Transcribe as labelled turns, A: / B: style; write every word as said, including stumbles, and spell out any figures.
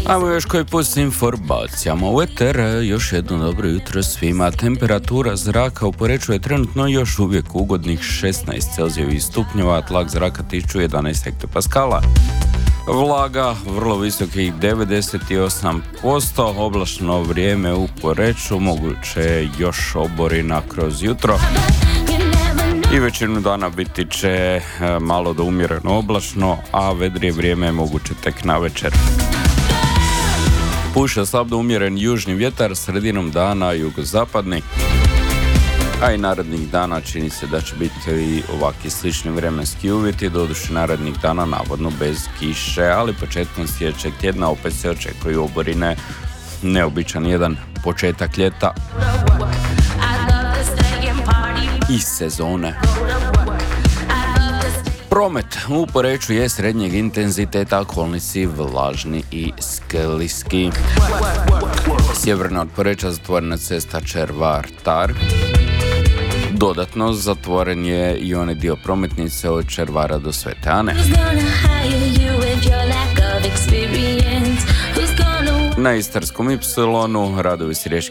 A: Ajmo još koji put s informacijama. U eter, još jedno dobro jutro svima. Temperatura zraka u Poreču je trenutno još uvijek ugodnih šesnaest Celzijevih stupnjeva, tlak zraka tisuću jedanaest hektopaskala. Vlaga vrlo visokih devedeset osam posto, oblačno vrijeme u Poreču, moguće još oborina kroz jutro. I većinu dana biti će malo do umjereno oblačno, a vedrije vrijeme je moguće tek na večer. Puše slab do umjeren južni vjetar, sredinom dana jugozapadni, a i narednih dana čini se da će biti i ovakvi slični vremenski uvjeti, doduše narednih dana navodno bez kiše, ali početkom sljedećeg tjedna opet se očekuju oborine, neobičan jedan početak ljeta i sezone. Promet u Poreču je srednjeg intenziteta, kolnici vlažni i skliski. Sjeverno od Poreča zatvorena cesta Červar-Tar. Dodatno zatvoren je i onaj dio prometnice od Červara do Svete Ane. Na Istarskom Y radovi s Riječkim